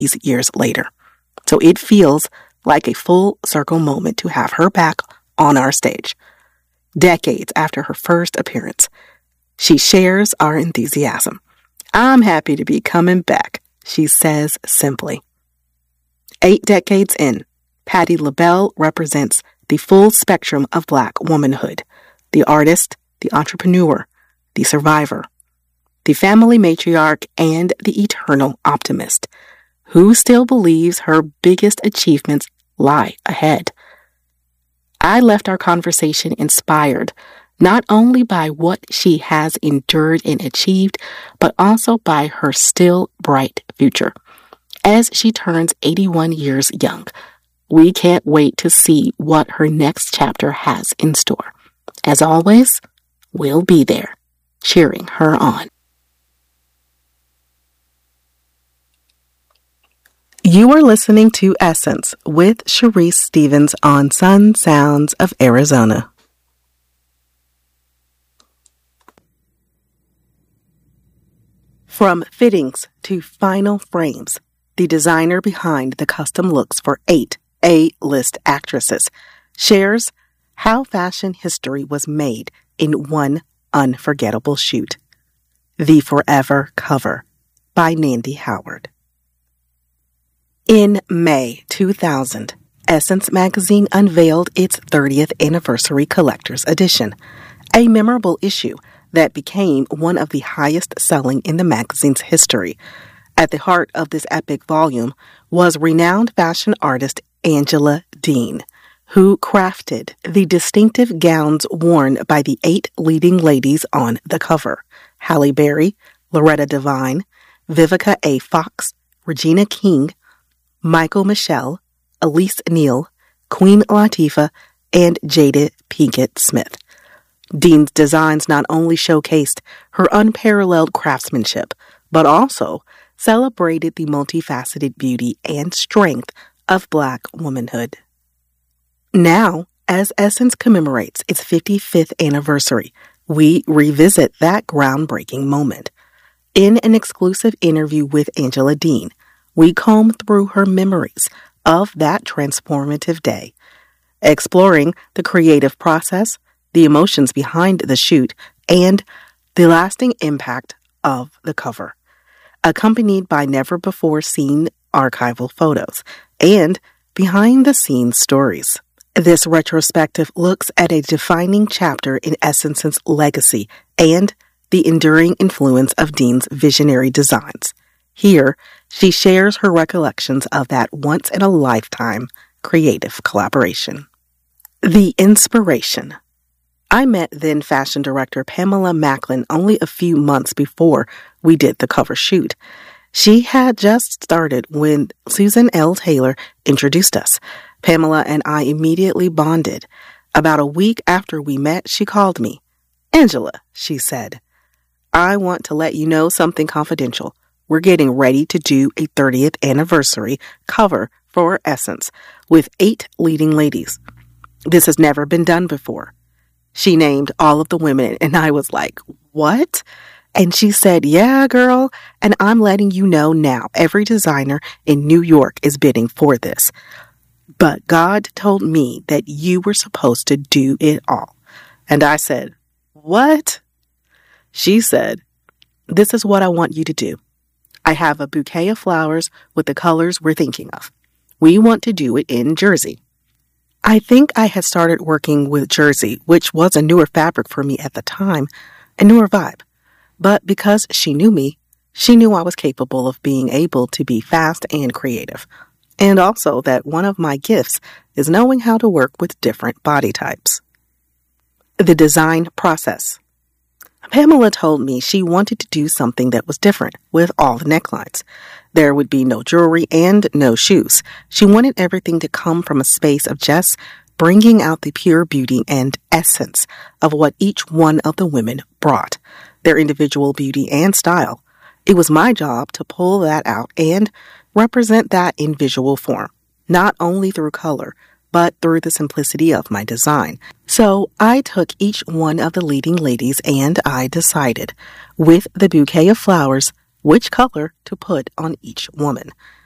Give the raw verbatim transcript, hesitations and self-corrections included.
these years later. So it feels like a full circle moment to have her back on our stage. Decades after her first appearance, she shares our enthusiasm. "I'm happy to be coming back," she says simply. Eight decades in, Patti LaBelle represents the full spectrum of Black womanhood: the artist, the entrepreneur, the survivor, the family matriarch, and the eternal optimist, who still believes her biggest achievements lie ahead. I left our conversation inspired not only by what she has endured and achieved, but also by her still bright future. As she turns eighty-one years young, we can't wait to see what her next chapter has in store. As always, we'll be there, cheering her on. You are listening to Essence with Sharice Stevens on Sun Sounds of Arizona. From fittings to final frames, the designer behind the custom looks for eight A-list actresses shares how fashion history was made in one unforgettable shoot. The Forever Cover by Nandy Howard. In May two thousand, Essence magazine unveiled its thirtieth anniversary collector's edition, a memorable issue that became one of the highest selling in the magazine's history. At the heart of this epic volume was renowned fashion artist Angela Dean, who crafted the distinctive gowns worn by the eight leading ladies on the cover: Halle Berry, Loretta Devine, Vivica A. Fox, Regina King, Michael Michelle, Elise Neal, Queen Latifah, and Jada Pinkett Smith. Dean's designs not only showcased her unparalleled craftsmanship, but also celebrated the multifaceted beauty and strength of Black womanhood. Now, as Essence commemorates its fifty-fifth anniversary, we revisit that groundbreaking moment. In an exclusive interview with Angela Dean, we comb through her memories of that transformative day, exploring the creative process, the emotions behind the shoot, and the lasting impact of the cover, accompanied by never-before-seen archival photos and behind-the-scenes stories. This retrospective looks at a defining chapter in Essence's legacy and the enduring influence of Dean's visionary designs. Here, she shares her recollections of that once-in-a-lifetime creative collaboration. The inspiration. I met then fashion director Pamela Macklin only a few months before we did the cover shoot. She had just started when Susan L. Taylor introduced us. Pamela and I immediately bonded. About a week after we met, she called me. "Angela," she said, "I want to let you know something confidential. We're getting ready to do a thirtieth anniversary cover for Essence with eight leading ladies. This has never been done before." She named all of the women, and I was like, "What?" And she said, "Yeah, girl, and I'm letting you know now, every designer in New York is bidding for this. But God told me that you were supposed to do it all." And I said, "What?" She said, "This is what I want you to do. I have a bouquet of flowers with the colors we're thinking of. We want to do it in jersey." I think I had started working with jersey, which was a newer fabric for me at the time, a newer vibe. But because she knew me, she knew I was capable of being able to be fast and creative. And also that one of my gifts is knowing how to work with different body types. The design process. Pamela told me she wanted to do something that was different with all the necklines. There would be no jewelry and no shoes. She wanted everything to come from a space of just bringing out the pure beauty and essence of what each one of the women brought, their individual beauty and style. It was my job to pull that out and represent that in visual form, not only through color, but through the simplicity of my design. So I took each one of the leading ladies and I decided, with the bouquet of flowers, which color to put on each woman.